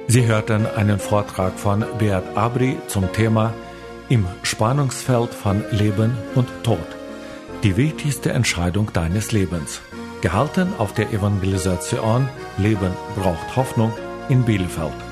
Sie hörten einen Vortrag von Beat Abri zum Thema Im Spannungsfeld von Leben und Tod. Die wichtigste Entscheidung deines Lebens. Gehalten auf der Evangelisation Leben braucht Hoffnung in Bielefeld.